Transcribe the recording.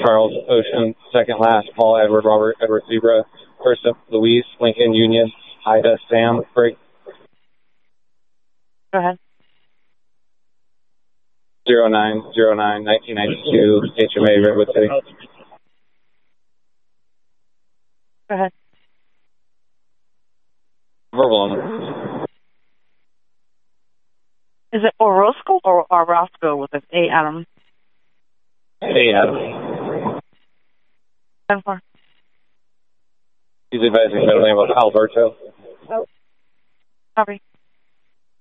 Charles Ocean, second last, Paul Edward, Robert Edward Zebra, first up, Louise, Lincoln, Union, Ida, Sam, break. Go ahead. 0909-1992, HMA Redwood City. Go ahead. Verbal on. Is it Orozco or Orozco with an A, Adam? Hey, Adam. 10-4. He's advising middle name of Alberto. Copy.